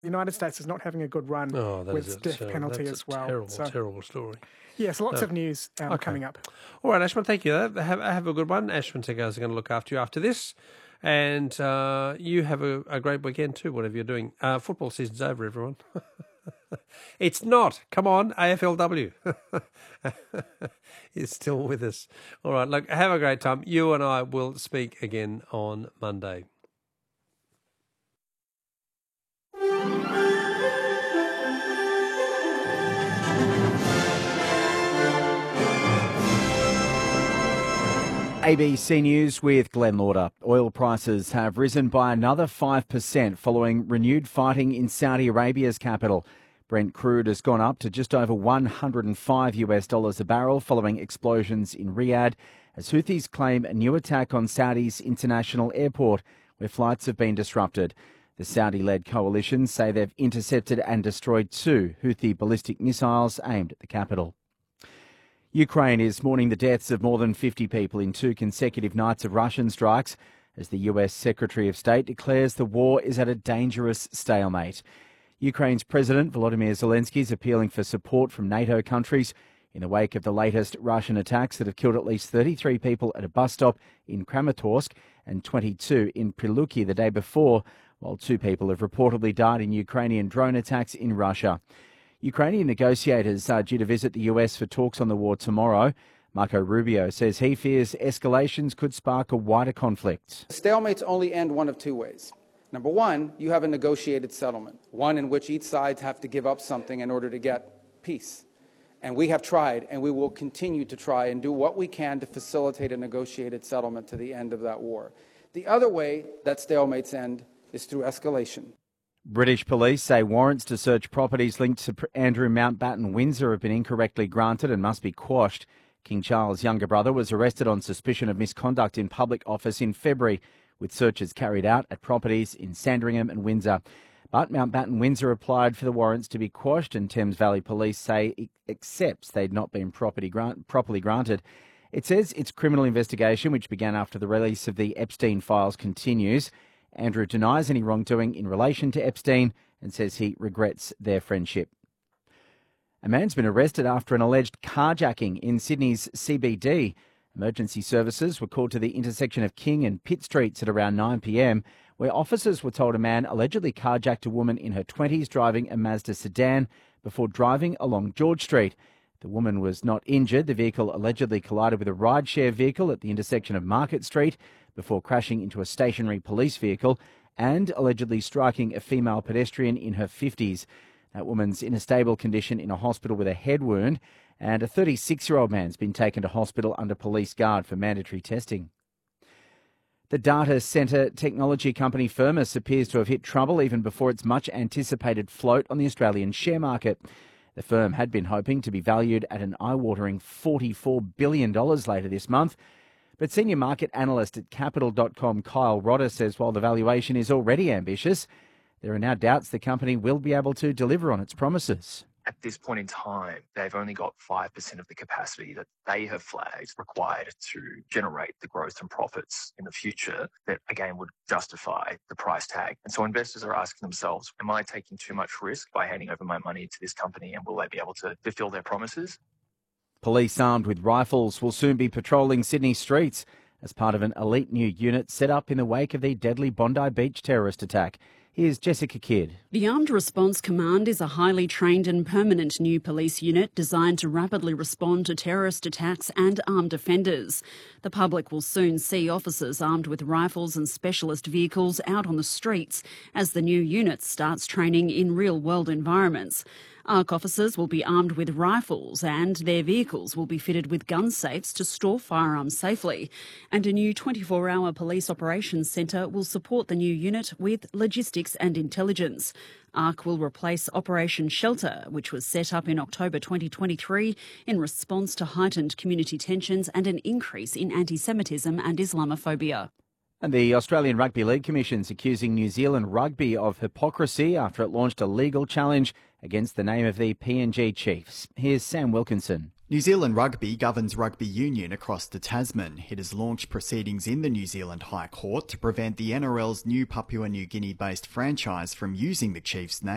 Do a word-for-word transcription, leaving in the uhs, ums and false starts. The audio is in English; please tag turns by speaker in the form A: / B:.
A: The United States is not having a good run
B: Oh, that
A: with
B: is a
A: death
B: terrible,
A: penalty
B: that's
A: as
B: a
A: well.
B: terrible,
A: So,
B: terrible story.
A: yes, lots
B: Oh.
A: of news um,
B: Okay.
A: coming up.
B: All right, Ashwin, thank you. Have, have a good one. Ashwin Segar is going to look after you after this. And uh, you have a, a great weekend too, whatever you're doing. Uh, football season's over, everyone. It's not. Come on, A F L W. Is still with us. All right, look, have a great time. You and I will speak again on Monday.
C: A B C News with Glenn Lauder. Oil prices have risen by another five percent following renewed fighting in Saudi Arabia's capital. Brent crude has gone up to just over one hundred five US dollars a barrel following explosions in Riyadh as Houthis claim a new attack on Saudi's international airport where flights have been disrupted. The Saudi-led coalition say they've intercepted and destroyed two Houthi ballistic missiles aimed at the capital. Ukraine is mourning the deaths of more than fifty people in two consecutive nights of Russian strikes as the U S Secretary of State declares the war is at a dangerous stalemate. Ukraine's President Volodymyr Zelensky is appealing for support from NATO countries in the wake of the latest Russian attacks that have killed at least thirty-three people at a bus stop in Kramatorsk and twenty-two in Priluki the day before, while two people have reportedly died in Ukrainian drone attacks in Russia. Ukrainian negotiators are due to visit the U S for talks on the war tomorrow. Marco Rubio says he fears escalations could spark a wider conflict.
D: Stalemates only end one of two ways. Number one, you have a negotiated settlement, one in which each side have to give up something in order to get peace. And we have tried, and we will continue to try and do what we can to facilitate a negotiated settlement to the end of that war. The other way that stalemates end is through escalation.
C: British police say warrants to search properties linked to Andrew Mountbatten Windsor have been incorrectly granted and must be quashed. King Charles' younger brother was arrested on suspicion of misconduct in public office in February, with searches carried out at properties in Sandringham and Windsor. But Mountbatten Windsor applied for the warrants to be quashed, and Thames Valley Police say it accepts they'd not been property grant, properly granted. It says its criminal investigation, which began after the release of the Epstein files, continues. Andrew denies any wrongdoing in relation to Epstein and says he regrets their friendship. A man's been arrested after an alleged carjacking in Sydney's C B D. Emergency services were called to the intersection of King and Pitt Streets at around nine p m, where officers were told a man allegedly carjacked a woman in her twenties driving a Mazda sedan before driving along George Street. The woman was not injured. The vehicle allegedly collided with a rideshare vehicle at the intersection of Market Street before crashing into a stationary police vehicle and allegedly striking a female pedestrian in her fifties. That woman's in a stable condition in a hospital with a head wound, and a thirty-six-year-old man's been taken to hospital under police guard for mandatory testing. The data centre technology company Firmus appears to have hit trouble even before its much-anticipated float on the Australian share market. The firm had been hoping to be valued at an eye-watering forty-four billion dollars later this month. But senior market analyst at Capital dot com Kyle Rodder says while the valuation is already ambitious, there are now doubts the company will be able to deliver on its promises.
E: At this point in time, they've only got five percent of the capacity that they have flagged required to generate the growth and profits in the future that, again, would justify the price tag. And so investors are asking themselves, am I taking too much risk by handing over my money to this company, and will they be able to fulfill their promises?
C: Police armed with rifles will soon be patrolling Sydney streets as part of an elite new unit set up in the wake of the deadly Bondi Beach terrorist attack. Here's Jessica Kidd.
F: The Armed Response Command is a highly trained and permanent new police unit designed to rapidly respond to terrorist attacks and armed offenders. The public will soon see officers armed with rifles and specialist vehicles out on the streets as the new unit starts training in real-world environments. ARC officers will be armed with rifles and their vehicles will be fitted with gun safes to store firearms safely. And a new twenty-four hour police operations centre will support the new unit with logistics and intelligence. ARC will replace Operation Shelter, which was set up in October twenty twenty-three in response to heightened community tensions and an increase in anti-Semitism and Islamophobia.
C: And the Australian Rugby League Commission's accusing New Zealand Rugby of hypocrisy after it launched a legal challenge against the name of the P N G Chiefs. Here's Sam Wilkinson.
G: New Zealand Rugby governs rugby union across the Tasman. It has launched proceedings in the New Zealand High Court to prevent the N R L's new Papua New Guinea-based franchise from using the Chiefs' name